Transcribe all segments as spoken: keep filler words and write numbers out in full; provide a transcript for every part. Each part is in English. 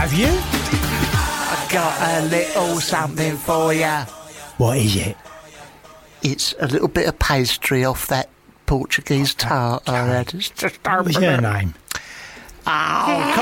Have you? I got a little something for you. What is it? It's a little bit of pastry off that Portuguese tart I had. It's just What was her name? Oh,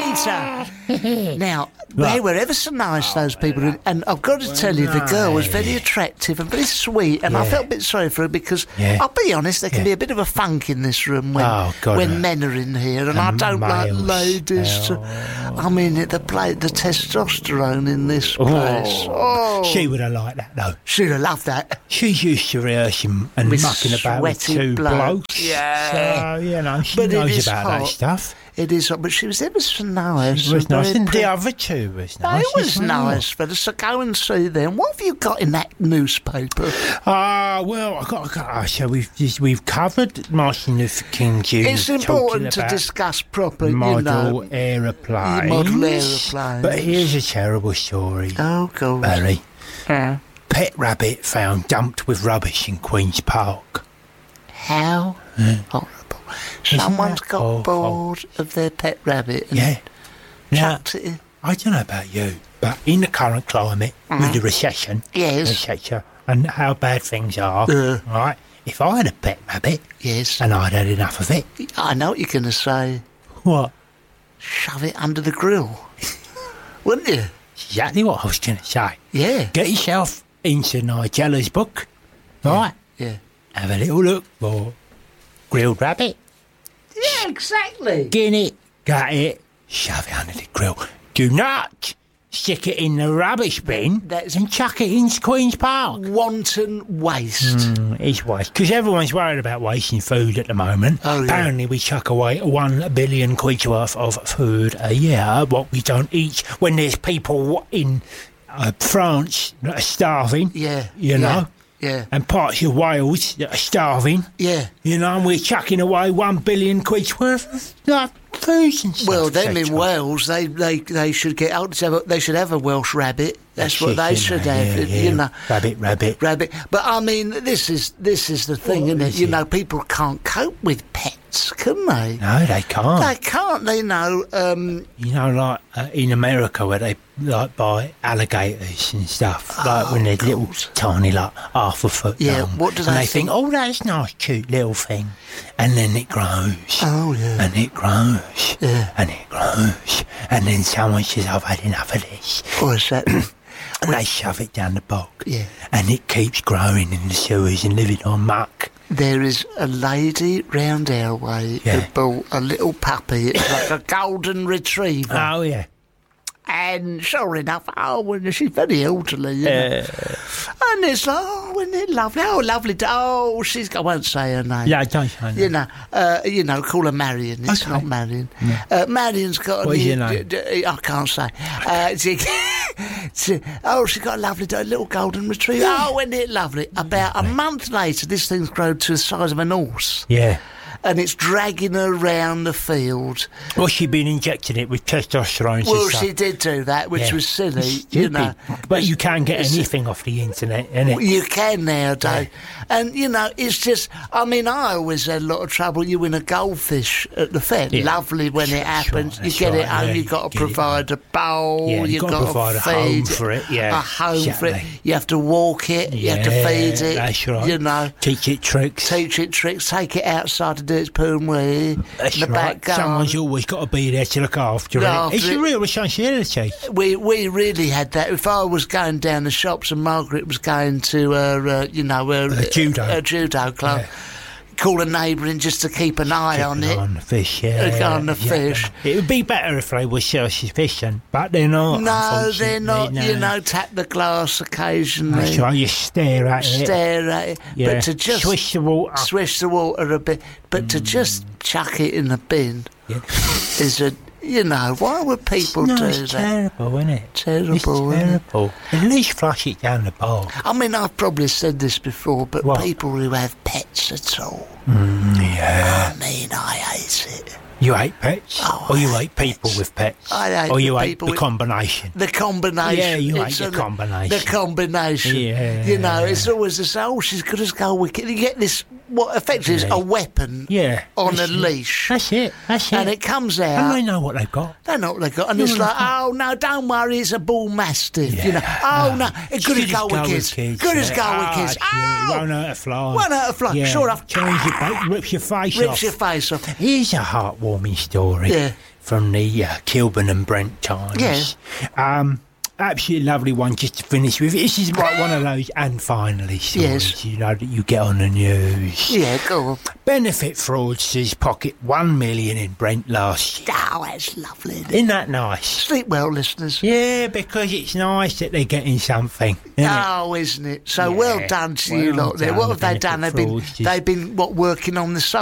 Conchita. Now, they Right. were ever so nice, those people. And I've got to tell you, the girl was very attractive and very sweet. And I Yeah. felt a bit sorry for her because, Yeah. I'll be honest, there can Yeah. be a bit of a funk in this room when Oh, God, when uh, men are in here. And I and don't like males. ladies to... I mean, the, play, the testosterone in this place. Oh, She would have liked that, though. she'd have loved that. She's used to rehearsing and With mucking about with sweaty two blokes. blokes. Yeah. So, you know, she But it knows is about that hot. stuff. It is, but she was ever so nice. She was and nice. very And pre- the other two was nice. It was as well. nice for us, so go and see them. What have you got in that newspaper? Ah, well, I got, I got. Oh, so we've just, we've covered Martin Luther King Junior It's important to about discuss proper, you model know. aeroplanes. Model aeroplanes. But here's a terrible story, Oh, God. Barry. Yeah. Pet rabbit found dumped with rubbish in Queen's Park. How horrible. Someone's that got awful? bored of their pet rabbit and Yeah. Now, chucked it in. I don't know about you, but in the current climate, with the recession, Yes. et cetera, and how bad things are, Uh. right? If I had a pet rabbit Yes. and I'd had enough of it, I know what you're going to say. what? Shove it under the grill. Wouldn't you? Exactly what I was going to say. Yeah. Get yourself into Nigella's book, right? Yeah. Have a little look for grilled rabbit. Yeah, exactly. Get it, got it, shove it under the grill. Do not stick it in the rubbish bin That's- and chuck it into Queen's Park. Wanton waste. Mm, it's waste. Because everyone's worried about wasting food at the moment. Oh, yeah. Apparently we chuck away one billion quid's worth of food a year, what we don't eat, when there's people in uh, France that are starving, Yeah. you yeah, know, Yeah. and parts of Wales that are starving, Yeah. you know, and we're chucking away one billion quid's worth of like, food and stuff. Well, them in et cetera. Wales, they, they, they should get out. They should have a Welsh rabbit. That's what they Chicken, should uh, have. yeah, You yeah. know, Rabbit, rabbit. rabbit. But I mean, this is this is the thing, What isn't it? is You it? know, people can't cope with pets, can they? No, they can't. They can't. They know. Um, You know, like uh, in America where they like buy alligators and stuff, like when they're little, tiny, like half a foot Yeah, long. what do and they they think? think? Oh, that's a nice, cute little thing, and then it grows. Oh, yeah. And it grows. Yeah. And it grows. And then someone says, "I've had enough of this," what is that? and they shove it down the bog. Yeah. And it keeps growing in the sewers and living on muck. There is a lady round our way Yeah. who bought a little puppy. It's like a golden retriever. Oh yeah. And sure enough, oh, and she's very elderly, you know. And it's like, oh, isn't it lovely? Oh, lovely. to- Oh, she's got, I won't say her name. Yeah, don't say that. You know, uh, you know, call her Marion. It's Okay. not Marion. Uh, Marion's got. What a is your new- name? d- d- I can't say. Uh, she, she, oh, she's got a lovely dog, little golden retriever. Oh, isn't it lovely? About a month later, this thing's grown to the size of an horse, Yeah. and it's dragging her around the field. Well, she'd been injecting it with testosterone. and Well, stuff. she did do that, which Yeah. was silly, Stupid. you know. But you can get It's- anything off the internet, innit? You can nowadays. And, you know, it's just, I mean, I always had a lot of trouble. You win a goldfish at the fair. Yeah. Lovely when Sure, it happens. sure, you that's get it right, home, yeah, you've you got to get it provide a bowl, Yeah, you've you've got, got to provide a feed home for it, yeah, A home for it. exactly. You have to walk it, you have to feed it. That's right. You know. Teach it tricks. Teach it tricks, take it outside to do its poo and wee. That's in the right. back garden. Someone's always got to be there to look after Look it. after It's a it. real responsibility. We we really had that. If I was going down the shops and Margaret was going to her, uh, you know, her, Uh, judo. her judo club, call a neighbour in just to keep an eye on Keep it. on the fish, yeah. Uh, on the exactly. fish. It would be better if they were self-sufficient, but they're not. No, they're not. unfortunately, You no. know, tap the glass occasionally. That's right, you stare at it. Stare at it, Yeah. but to just Swish the water. swish the water a bit, but to just chuck it in the bin Yeah. is a, you know, why would people No, do it's that? terrible, isn't it? Terrible, It's isn't it? terrible. At least flush it down the bowl. I mean, I've probably said this before, but What? people who have pets at all, Yeah. I mean, I hate it. You hate pets? Oh, or you I hate people with pets? I hate Or you the hate people the with- combination? The combination. Yeah, you It's like the a- combination. The combination. Yeah. You know, it's always the same, oh, she's good as gold wicket. You get this what effectively is a weapon Yeah. on a that's it. leash. That's it. That's it. And it comes out. And they know what they've got. They know what they got, and They it's know what like, they've got. oh no, don't worry, it's a bull mastiff. Yeah. You know, oh no, It's it's good as gold with kids. Good as yeah. gold with Ah, kids. it's cute. It Oh, won't hurt a fly. won't hurt a fly. Yeah. Sure enough. Tears your ba- rips your face rips off. your face off. Here's a heartwarming story Yeah. from the uh, Kilburn and Brent Times. Yes. Um, absolutely lovely one just to finish with. This is like one of those and finally stories, Yes. you know, that you get on the news. Yeah, go on. Benefit fraudsters pocket one million in Brent last year. Oh, that's lovely. Isn't it? Isn't that nice? Sleep well, listeners. Yeah, because it's nice that they're getting something. Isn't it? Oh, isn't it? So Yeah. well done to you Well lot there. done, What have they benefit done? They've been, fraudsters. they've been what working on the